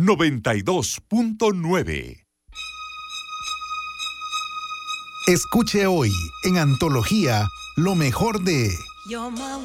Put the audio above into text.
92.9. Escuche hoy en Antología lo mejor de